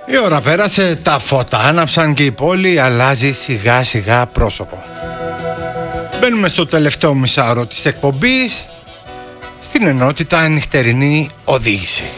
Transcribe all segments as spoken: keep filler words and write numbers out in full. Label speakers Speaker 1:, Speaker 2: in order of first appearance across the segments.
Speaker 1: Η ώρα πέρασε, τα φώτα άναψαν και η πόλη αλλάζει σιγά σιγά πρόσωπο. Μπαίνουμε στο τελευταίο μισάωρο της εκπομπής, στην ενότητα νυχτερινή οδήγηση.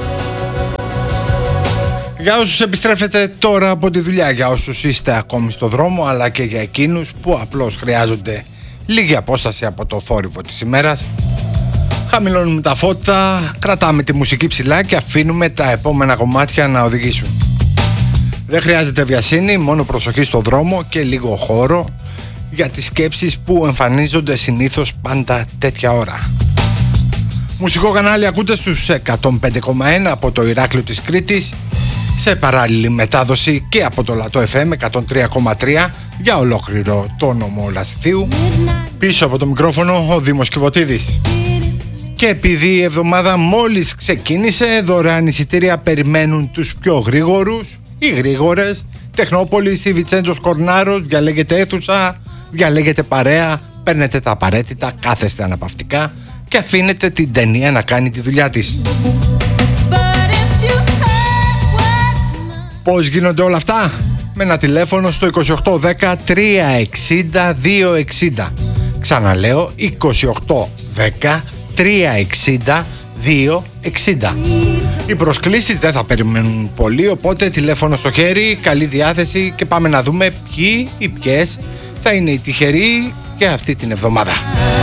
Speaker 1: Για όσους επιστρέφετε τώρα από τη δουλειά, για όσους είστε ακόμη στο δρόμο, αλλά και για εκείνους που απλώς χρειάζονται λίγη απόσταση από το θόρυβο της ημέρας, χαμηλώνουμε τα φώτα, κρατάμε τη μουσική ψηλά και αφήνουμε τα επόμενα κομμάτια να οδηγήσουν. Δεν χρειάζεται βιασύνη, μόνο προσοχή στο δρόμο και λίγο χώρο για τις σκέψεις που εμφανίζονται συνήθως πάντα τέτοια ώρα. Μουσικό κανάλι ακούτε στους εκατόν πέντε κόμμα ένα από το Ηράκλειο της Κρήτης, σε παράλληλη μετάδοση και από το Λατό εφ εμ εκατόν τρία κόμμα τρία για ολόκληρο το νομό Λασιθίου. Πίσω από το μικρόφωνο ο Δήμος Κιβωτίδης. Και επειδή η εβδομάδα μόλις ξεκίνησε, δωρεάν εισιτήρια περιμένουν τους πιο γρήγορους ή γρήγορες. Τεχνόπολης ή Βιτσέντζος Κορνάρος, διαλέγετε αίθουσα, διαλέγετε παρέα, παίρνετε τα απαραίτητα, κάθεστε αναπαυτικά και αφήνετε την ταινία να κάνει τη δουλειά της. Πώς γίνονται όλα αυτά? Με ένα τηλέφωνο στο είκοσι οκτώ δέκα τριακόσια εξήντα διακόσια εξήντα. Ξαναλέω, είκοσι οκτώ δέκα τριακόσια εξήντα διακόσια εξήντα. Οι προσκλήσεις δεν θα περιμένουν πολύ, οπότε τηλέφωνο στο χέρι, καλή διάθεση και πάμε να δούμε ποιοι ή ποιες θα είναι οι τυχεροί για αυτή την εβδομάδα.